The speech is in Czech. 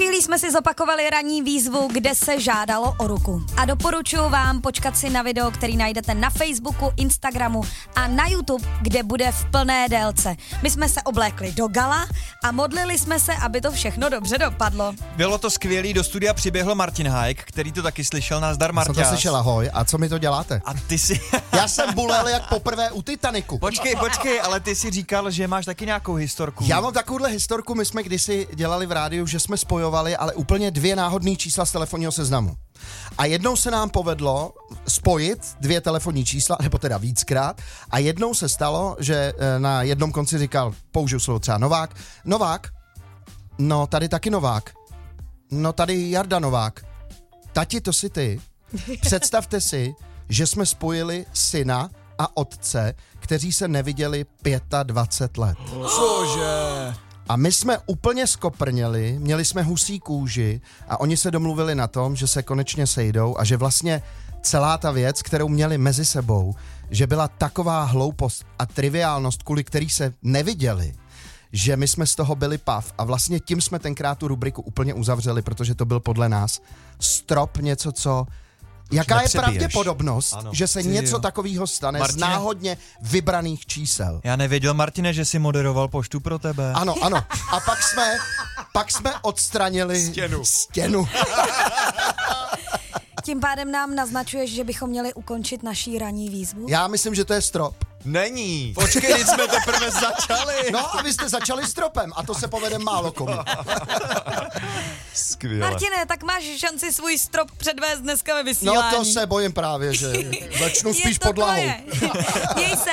chvílí jsme si zopakovali ranní výzvu, kde se žádalo o ruku. A doporučuji vám počkat si na video, který najdete na Facebooku, Instagramu a na YouTube, kde bude v plné délce. My jsme se oblékli do gala a modlili jsme se, aby to všechno dobře dopadlo. Bylo to skvělý, do studia přiběhl Martin Hájek, který to taky slyšel, nazdar Marťás. Jsem to slyšel, ahoj, a co mi to děláte? A ty si... Já jsem bulel jak poprvé u Titaniku. Počkej, ale ty si říkal, že máš taky nějakou historku. Já mám takovouhle historku, my jsme kdysi dělali v rádiu, že jsme spojovali, ale úplně 2 náhodné čísla z telefonního seznamu. A jednou se nám povedlo spojit 2 telefonní čísla, nebo teda víckrát, a jednou se stalo, že na jednom konci říkal, použiju slovo třeba Novák, no tady taky Novák, no tady Jarda Novák, tati, to si ty. Představte si, že jsme spojili syna a otce, kteří se neviděli 25 let. Cože? A my jsme úplně skoprněli, měli jsme husí kůži a oni se domluvili na tom, že se konečně sejdou a že vlastně celá ta věc, kterou měli mezi sebou, že byla taková hloupost a triviálnost, kvůli který se neviděli, že my jsme z toho byli pav a vlastně tím jsme tenkrát tu rubriku úplně uzavřeli, protože to byl podle nás strop něco, co... Jaká je pravděpodobnost, ano, že se něco takového stane z náhodně vybraných čísel? Já nevěděl, Martine, že jsi moderoval poštu pro tebe. Ano. A pak jsme odstranili stěnu. Tím pádem nám naznačuješ, že bychom měli ukončit naší ranní výzvu? Já myslím, že to je strop. Není. Počkej, když jsme teprve začali. No a vy jste začali stropem a to se povede málo komu. Skvěle. Martine, tak máš šanci svůj strop předvést dneska ve vysílání. No to se bojím právě, že začnu spíš podlahou. Měj se,